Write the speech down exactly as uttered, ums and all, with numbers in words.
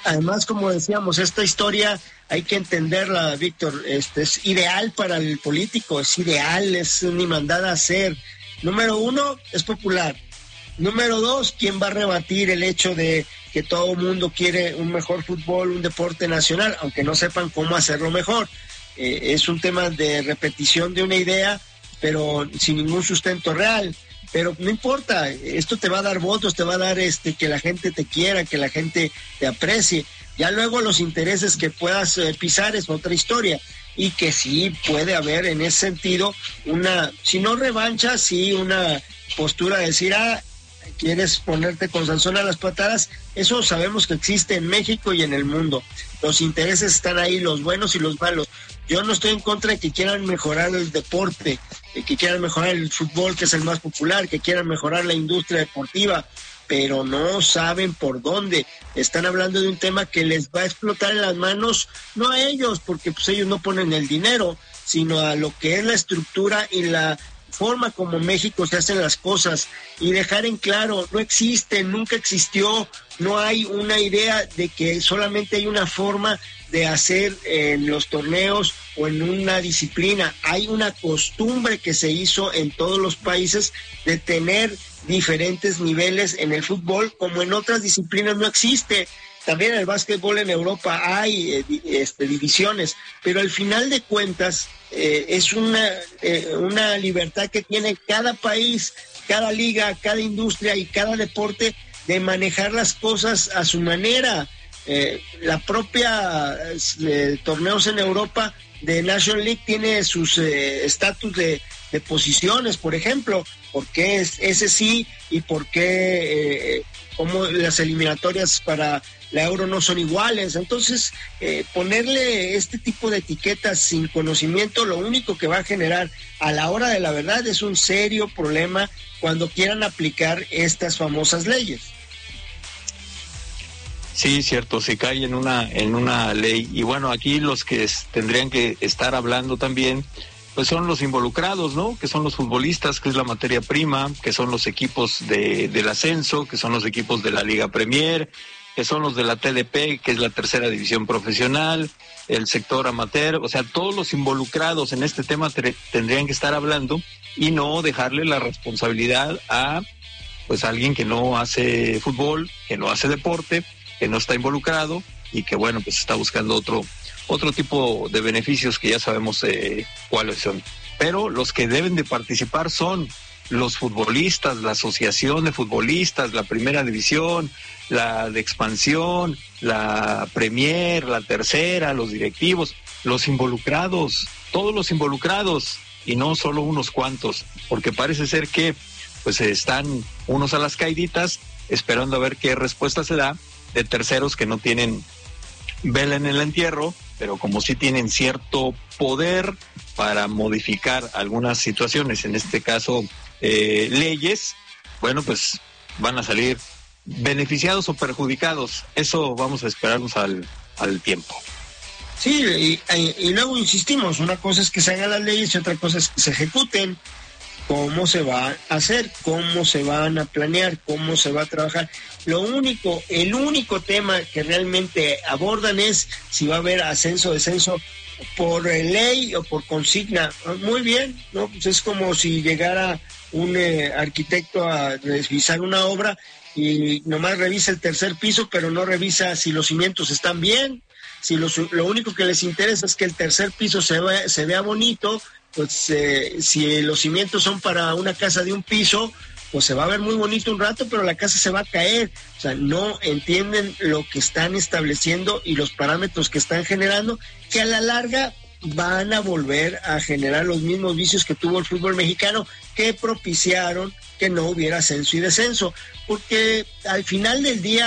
Además, como decíamos, esta historia hay que entenderla, Víctor, este es ideal para el político, es ideal, es ni mandada a hacer. Número uno, es popular. Número dos, ¿quién va a rebatir el hecho de que todo el mundo quiere un mejor fútbol, un deporte nacional, aunque no sepan cómo hacerlo mejor? Eh, es un tema de repetición de una idea, pero sin ningún sustento real. Pero no importa, esto te va a dar votos, te va a dar este que la gente te quiera, que la gente te aprecie. Ya luego los intereses que puedas eh, pisar es otra historia. Y que sí puede haber en ese sentido una, si no revancha, sí una postura de decir, ah, quieres ponerte con Sansón a las patadas. Eso sabemos que existe en México y en el mundo. Los intereses están ahí, los buenos y los malos. Yo no estoy en contra de que quieran mejorar el deporte, de que quieran mejorar el fútbol, que es el más popular, que quieran mejorar la industria deportiva, pero no saben por dónde. Están hablando de un tema que les va a explotar en las manos, no a ellos, porque pues ellos no ponen el dinero, sino a lo que es la estructura y la forma como México se hacen las cosas, y dejar en claro, no existe, nunca existió, no hay una idea de que solamente hay una forma de hacer en los torneos o en una disciplina. Hay una costumbre que se hizo en todos los países de tener diferentes niveles en el fútbol, como en otras disciplinas no existe. También en el básquetbol en Europa hay eh, este, divisiones, pero al final de cuentas eh, es una, eh, una libertad que tiene cada país, cada liga, cada industria y cada deporte de manejar las cosas a su manera. Eh, la propia eh, torneos en Europa de National League tiene sus estatus eh, de, de posiciones, por ejemplo, ¿por qué es ese sí y por qué eh, como las eliminatorias para la Euro no son iguales? Entonces, eh, ponerle este tipo de etiquetas sin conocimiento, lo único que va a generar a la hora de la verdad es un serio problema cuando quieran aplicar estas famosas leyes. Sí, cierto, se cae en una en una ley. Y bueno, aquí los que es, tendrían que estar hablando también, pues son los involucrados, ¿no? Que son los futbolistas, que es la materia prima, que son los equipos de del ascenso, que son los equipos de la Liga Premier, que son los de la T D P, que es la tercera división profesional, el sector amateur. O sea, todos los involucrados en este tema tre- tendrían que estar hablando y no dejarle la responsabilidad a pues a alguien que no hace fútbol, que no hace deporte, que no está involucrado y que bueno, pues está buscando otro otro tipo de beneficios que ya sabemos eh, cuáles son. Pero los que deben de participar son los futbolistas, la asociación de futbolistas, la primera división, la de expansión, la Premier, la tercera, los directivos, los involucrados, todos los involucrados y no solo unos cuantos, porque parece ser que pues están unos a las caiditas esperando a ver qué respuesta se da de terceros que no tienen vela en el entierro, pero como sí tienen cierto poder para modificar algunas situaciones, en este caso eh, leyes, bueno, pues van a salir beneficiados o perjudicados. Eso vamos a esperarnos al, al tiempo. Sí, y, y, y luego insistimos, una cosa es que se hagan las leyes y otra cosa es que se ejecuten. ¿Cómo se va a hacer? ¿Cómo se van a planear? ¿Cómo se va a trabajar? Lo único, el único tema que realmente abordan es si va a haber ascenso, descenso por ley o por consigna. Muy bien, ¿no? Pues es como si llegara un eh, arquitecto a revisar una obra y nomás revisa el tercer piso, pero no revisa si los cimientos están bien. Si los, lo único que les interesa es que el tercer piso se vea, se vea bonito, pues eh, si los cimientos son para una casa de un piso, pues se va a ver muy bonito un rato, pero la casa se va a caer. O sea, no entienden lo que están estableciendo y los parámetros que están generando, que a la larga van a volver a generar los mismos vicios que tuvo el fútbol mexicano, que propiciaron que no hubiera ascenso y descenso, porque al final del día